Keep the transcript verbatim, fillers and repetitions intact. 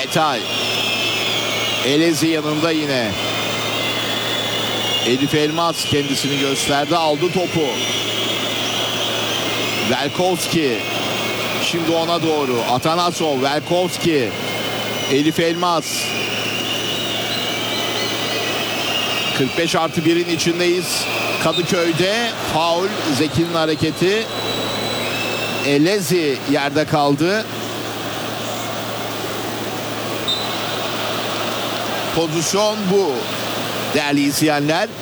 Aytay. Elezi yanında yine. Elif Elmas kendisini gösterdi. Aldı topu. Velkovski. Şimdi ona doğru. Atanasov. Velkovski. Elif Elmas. kırk beş artı birin içindeyiz. Kadıköy'de faul. Zeki'nin hareketi. Elezi yerde kaldı. Pozisyon bu. Değerli izleyenler.